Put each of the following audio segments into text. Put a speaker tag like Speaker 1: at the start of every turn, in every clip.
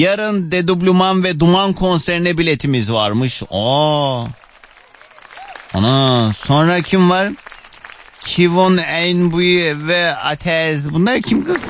Speaker 1: Yarın Dedubluman ve Duman konserine biletimiz varmış. Ana, sonra kim var? Kivon Einbui ve Atez. Bunlar kim kız?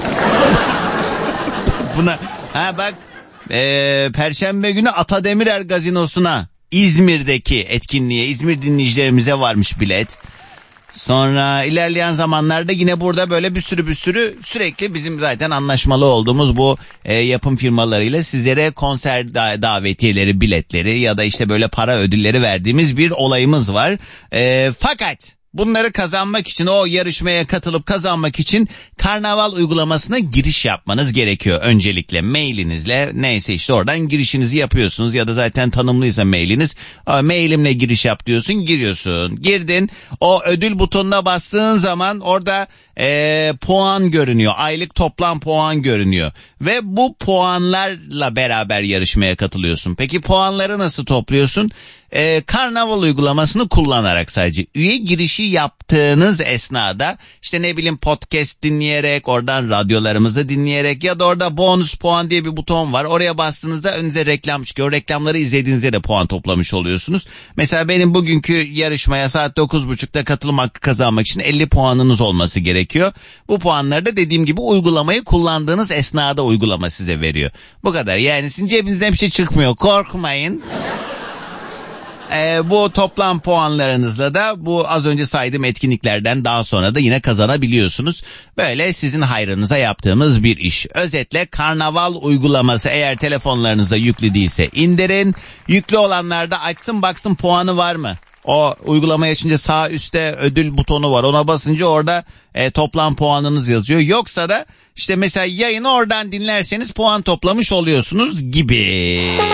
Speaker 1: Buna bak. Perşembe günü Ata Demirer Gazinosu'na, İzmir'deki etkinliğe, İzmir dinleyicilerimize varmış bilet. Sonra ilerleyen zamanlarda yine burada böyle bir sürü sürekli bizim zaten anlaşmalı olduğumuz bu yapım firmalarıyla sizlere konser davetiyeleri, biletleri ya da işte böyle para ödülleri verdiğimiz bir olayımız var. Fakat bunları kazanmak için, o yarışmaya katılıp kazanmak için Karnaval uygulamasına giriş yapmanız gerekiyor. Öncelikle mailinizle, neyse işte oradan girişinizi yapıyorsunuz ya da zaten tanımlıysa mailiniz, mailimle giriş yap diyorsun, giriyorsun. Girdin, o ödül butonuna bastığın zaman orada puan görünüyor, aylık toplam puan görünüyor ve bu puanlarla beraber yarışmaya katılıyorsun. Peki puanları nasıl topluyorsun? Karnaval uygulamasını kullanarak, sadece üye girişi yaptığınız esnada işte ne bileyim podcast dinleyerek, oradan radyolarımızı dinleyerek ya da orada bonus puan diye bir buton var. Oraya bastığınızda önünüze reklam çıkıyor. Reklamları izlediğinizde de puan toplamış oluyorsunuz. Mesela benim bugünkü yarışmaya saat 9.30'da katılım hakkı kazanmak için 50 puanınız olması gerekiyor. Bu puanları da dediğim gibi uygulamayı kullandığınız esnada uygulama size veriyor. Bu kadar, yani sizin cebinizden bir şey çıkmıyor, korkmayın. Bu toplam puanlarınızla da bu az önce saydığım etkinliklerden daha sonra da yine kazanabiliyorsunuz. Böyle sizin hayrınıza yaptığımız bir iş. Özetle Karnaval uygulaması eğer telefonlarınızda yüklü değilse indirin. Yüklü olanlarda açsın baksın puanı var mı? O uygulamayı açınca sağ üstte ödül butonu var. Ona basınca orada toplam puanınız yazıyor. Yoksa da işte mesela yayını oradan dinlerseniz puan toplamış oluyorsunuz gibi.